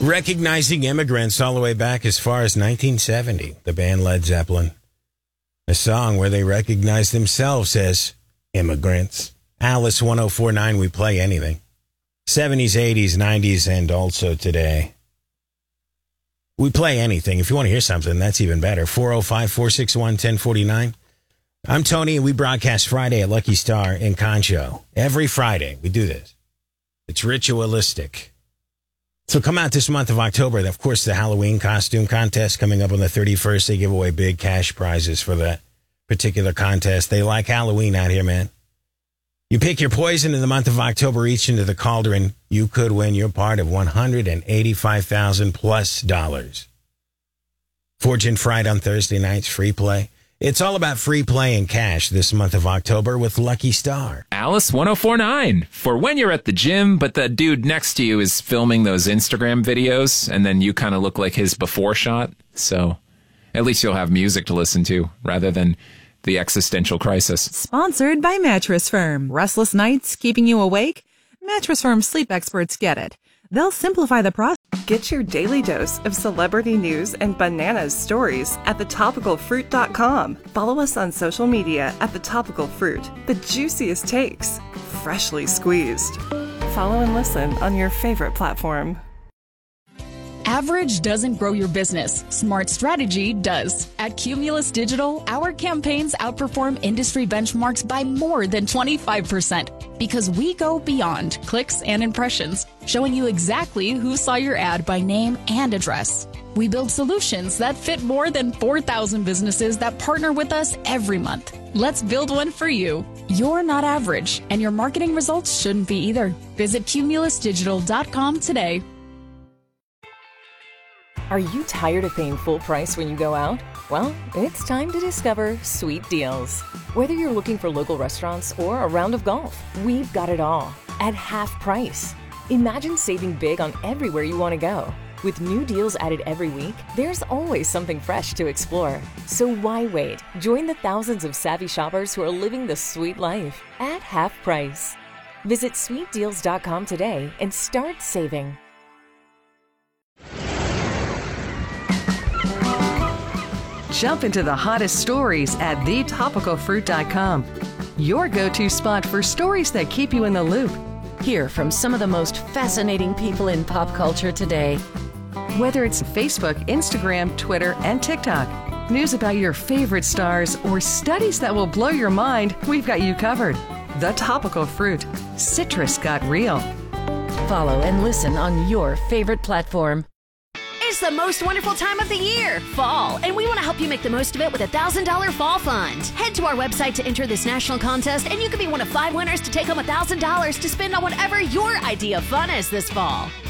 recognizing immigrants all the way back as far as 1970. The band Led Zeppelin. A song where they recognize themselves as immigrants. Alice 1049, we play anything. 70s, 80s, 90s, and also today. We play anything. If you want to hear something, that's even better. 405-461-1049. I'm Tony, and we broadcast Friday at Lucky Star in Concho. Every Friday, we do this. It's ritualistic. So come out this month of October. Of course, the Halloween costume contest coming up on the 31st. They give away big cash prizes for that particular contest. They like Halloween out here, man. You pick your poison in the month of October, each into the cauldron. You could win your part of $185,000 plus dollars. Fortune Fried on Thursday nights, free play. It's all about free play and cash this month of October with Lucky Star. Alice 1049, for when you're at the gym, but the dude next to you is filming those Instagram videos, and then you kind of look like his before shot. So at least you'll have music to listen to rather than the existential crisis. Sponsored by Mattress Firm. Restless nights keeping you awake? Mattress Firm sleep experts get it. They'll simplify the process. Get your daily dose of celebrity news and bananas stories at thetopicalfruit.com. Follow us on social media at The Topical Fruit. The juiciest takes, freshly squeezed. Follow and listen on your favorite platform. Average doesn't grow your business. Smart strategy does. At Cumulus Digital, our campaigns outperform industry benchmarks by more than 25% because we go beyond clicks and impressions, showing you exactly who saw your ad by name and address. We build solutions that fit more than 4,000 businesses that partner with us every month. Let's build one for you. You're not average, and your marketing results shouldn't be either. Visit cumulusdigital.com today. Are you tired of paying full price when you go out? Well, it's time to discover Sweet Deals. Whether you're looking for local restaurants or a round of golf, we've got it all at half price. Imagine saving big on everywhere you want to go. With new deals added every week, there's always something fresh to explore. So why wait? Join the thousands of savvy shoppers who are living the sweet life at half price. Visit sweetdeals.com today and start saving. Jump into the hottest stories at thetopicalfruit.com. Your go-to spot for stories that keep you in the loop. Hear from some of the most fascinating people in pop culture today. Whether it's Facebook, Instagram, Twitter, and TikTok, news about your favorite stars, or studies that will blow your mind, we've got you covered. The Topical Fruit. Citrus got real. Follow and listen on your favorite platform. It's the most wonderful time of the year, fall, and we want to help you make the most of it with a $1,000 fall fund. Head to our website to enter this national contest, and you could be one of 5 winners to take home $1,000 to spend on whatever your idea of fun is this fall.